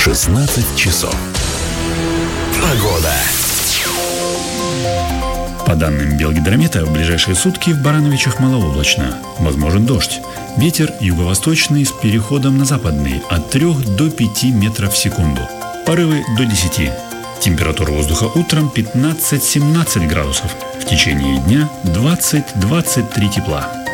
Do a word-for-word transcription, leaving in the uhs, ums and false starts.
шестнадцать часов. Погода. По данным Белгидромета, в ближайшие сутки в Барановичах малооблачно. Возможен дождь. Ветер юго-восточный с переходом на западный от трёх до пяти метров в секунду. Порывы до десяти. Температура воздуха утром пятнадцать-семнадцать градусов. В течение дня двадцать-двадцать три тепла.